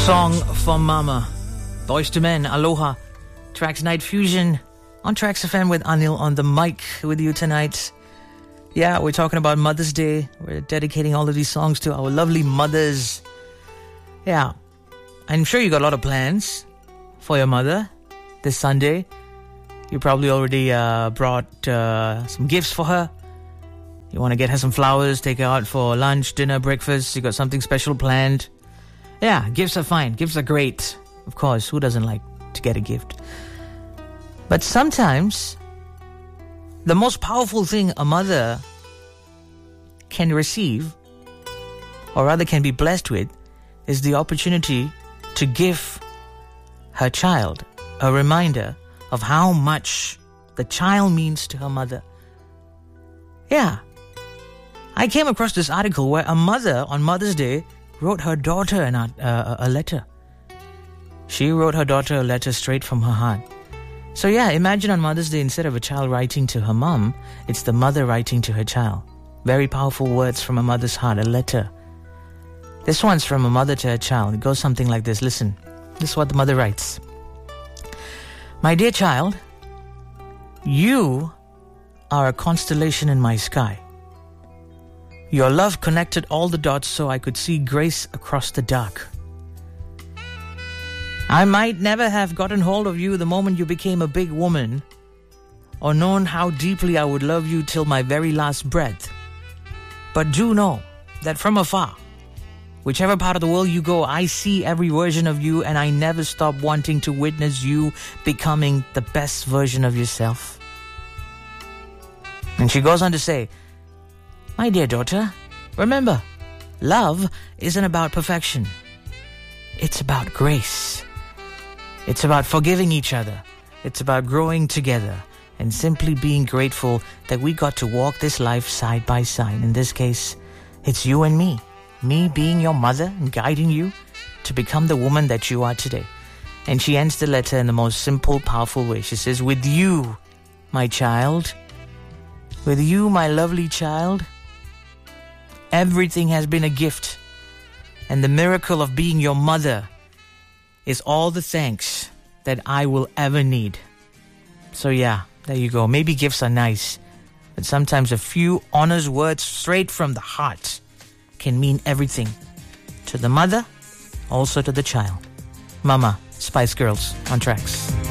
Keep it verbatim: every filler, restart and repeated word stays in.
Song for Mama. Boyz two Men, Aloha. Trax Night Fusion on Trax F M with Anil on the mic with you tonight. Yeah, we're talking about Mother's Day. We're dedicating all of these songs to our lovely mothers. Yeah, I'm sure you got a lot of plans for your mother this Sunday. You probably already uh, brought uh, some gifts for her. You want to get her some flowers, take her out for lunch, dinner, breakfast. You got something special planned. Yeah, gifts are fine. Gifts are great. Of course, who doesn't like to get a gift? But sometimes, the most powerful thing a mother can receive, or rather can be blessed with, is the opportunity to give her child a reminder of how much the child means to her mother. Yeah. I came across this article where a mother on Mother's Day wrote her daughter an, uh, a letter. She wrote her daughter a letter straight from her heart. So yeah, imagine on Mother's Day, instead of a child writing to her mom, it's the mother writing to her child. Very powerful words from a mother's heart, a letter. This one's from a mother to her child. It goes something like this. Listen, this is what the mother writes. My dear child, you are a constellation in my sky. Your love connected all the dots so I could see grace across the dark. I might never have gotten hold of you the moment you became a big woman, or known how deeply I would love you till my very last breath. But do know that from afar, whichever part of the world you go, I see every version of you, and I never stop wanting to witness you becoming the best version of yourself. And she goes on to say, my dear daughter, remember, love isn't about perfection. It's about grace. It's about forgiving each other. It's about growing together and simply being grateful that we got to walk this life side by side. In this case, it's you and me. Me being your mother and guiding you to become the woman that you are today. And she ends the letter in the most simple, powerful way. She says, with you, my child, with you, my lovely child, everything has been a gift. And the miracle of being your mother is all the thanks that I will ever need. So yeah, there you go. Maybe gifts are nice, but sometimes a few honest words straight from the heart can mean everything. To the mother, also to the child. Mama, Spice Girls on Trax.